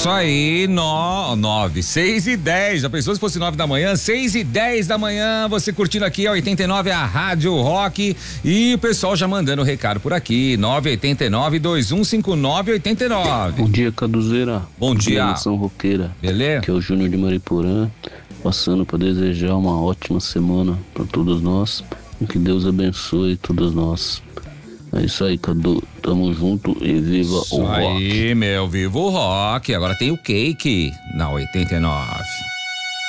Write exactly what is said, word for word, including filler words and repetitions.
Isso aí, no, nove, seis e dez. Já pensou se fosse nove da manhã? Seis e dez da manhã, você curtindo aqui a oitenta e nove, a Rádio Rock. E o pessoal já mandando recado por aqui. nove oito nove, dois um cinco nove, oito nove. Bom dia, Caduzeira. Bom dia. Nação Roqueira. Beleza? Aqui é o Júnior de Mariporã, passando para desejar uma ótima semana para todos nós e que Deus abençoe todos nós. É isso aí, Cadu. Tamo junto e viva isso o rock. Isso aí, meu, viva o rock. Agora tem o Cake na oitenta e nove.